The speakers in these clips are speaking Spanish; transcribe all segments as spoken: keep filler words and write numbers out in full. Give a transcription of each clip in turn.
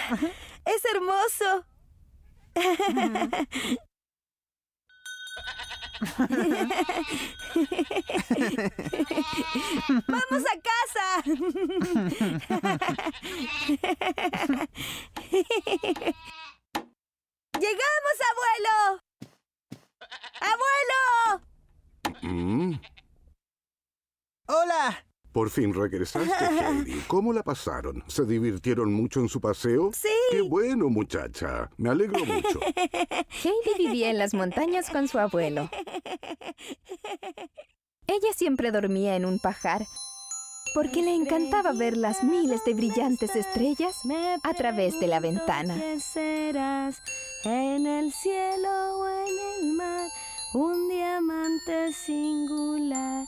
¡Es hermoso! ¡Vamos a casa! ¡Llegamos, abuelo! ¡Abuelo! ¿Mm? ¡Hola! Por fin regresaste, Heidi. ¿Cómo la pasaron? ¿Se divirtieron mucho en su paseo? Sí. ¡Qué bueno, muchacha! Me alegro mucho. Heidi vivía en las montañas con su abuelo. Ella siempre dormía en un pajar, porque le encantaba ver las miles de brillantes estrellas a través de la ventana. ¿Qué serás en el cielo o en el mar? Un diamante singular.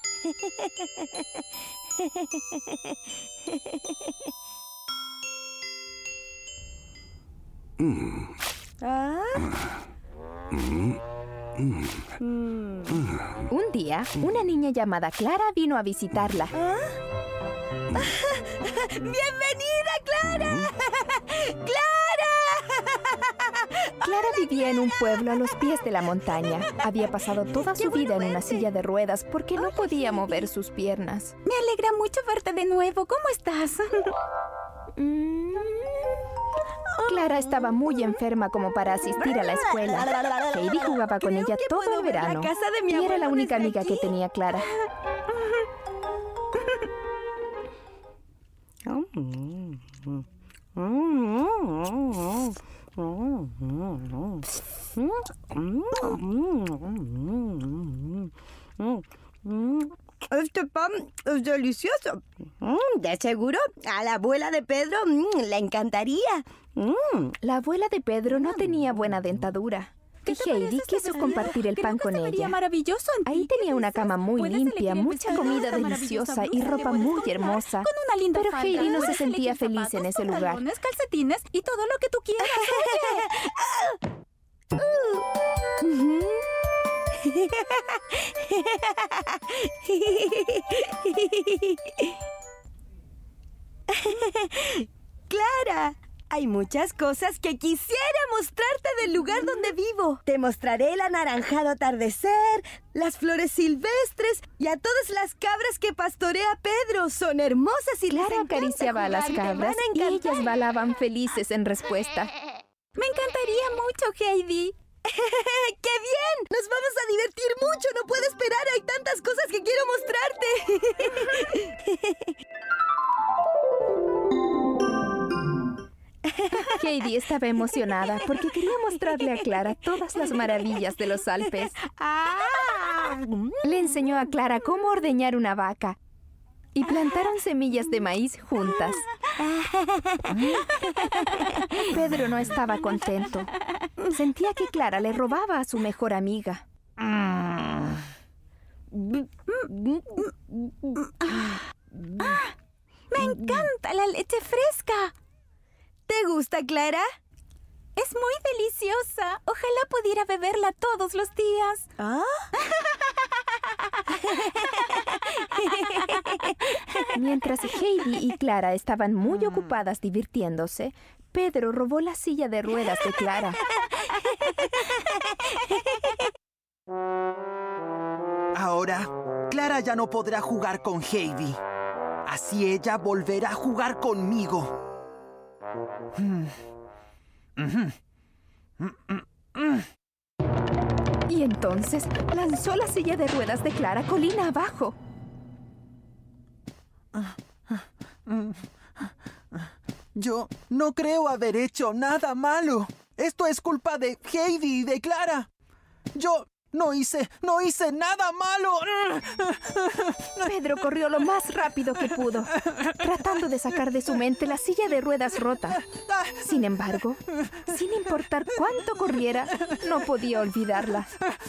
Mm. ¿Ah? Mm. Mm. Un día, una niña llamada Clara vino a visitarla. ¿Ah? ¡Bienvenida, Clara! ¡Clara! Clara vivía en un pueblo a los pies de la montaña. Había pasado toda su vida en una silla de ruedas porque no podía mover sus piernas. Me alegra mucho verte de nuevo. ¿Cómo estás? Clara estaba muy enferma como para asistir a la escuela. Heidi jugaba con ella todo el verano. Y era la única amiga que tenía Clara. Este pan es delicioso. Mm, de seguro, a la abuela de Pedro mm, le encantaría. Mm. La abuela de Pedro no tenía buena dentadura. Y Heidi quiso compartir el pan con ella. Maravilloso. Ahí tenía una cama muy limpia, mucha comida deliciosa y ropa muy hermosa. Con una linda Pero falda, Heidi no se puedes sentía elegir feliz zapatos, en ese lugar. pantalones, calcetines y todo lo que tú quieras. Clara, hay muchas cosas que quisiera mostrarte del lugar donde vivo. Te mostraré el anaranjado atardecer, las flores silvestres y a todas las cabras que pastorea Pedro. Son hermosas y les Clara encanta acariciaba a las jugar, te van cabras a y encantar. ellas balaban felices en respuesta. Me encantaría mucho, Heidi. ¡Qué bien! ¡Nos vamos a divertir mucho! ¡No puedo esperar! ¡Hay tantas cosas que quiero mostrarte! Heidi estaba emocionada porque quería mostrarle a Clara todas las maravillas de los Alpes. Le enseñó a Clara cómo ordeñar una vaca y plantaron semillas de maíz juntas. Pedro no estaba contento. Sentía que Clara le robaba a su mejor amiga. ¡Me encanta la leche fresca! ¿Te gusta, Clara? Es muy deliciosa. Ojalá pudiera beberla todos los días. ¿Ah? Mientras Heidi y Clara estaban muy ocupadas divirtiéndose, Pedro robó la silla de ruedas de Clara. Ahora, Clara ya no podrá jugar con Heidi. Así ella volverá a jugar conmigo. Y entonces lanzó la silla de ruedas de Clara colina abajo. Yo no creo haber hecho nada malo. Esto es culpa de Heidi y de Clara. Yo no hice, no hice nada malo. Pedro corrió lo más rápido que pudo, tratando de sacar de su mente la silla de ruedas rota. Sin embargo, sin importar cuánto corriera, no podía olvidarla.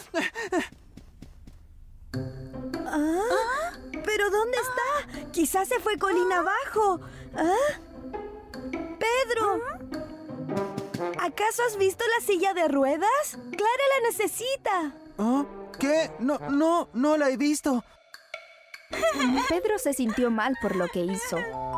¿Ah? ¿Pero dónde está? Quizás se fue colina abajo. ¿Ah? ¡Pedro! ¿Acaso has visto la silla de ruedas? ¡Clara la necesita! ¿Oh? ¿Qué? No, no, no la he visto. Pedro se sintió mal por lo que hizo.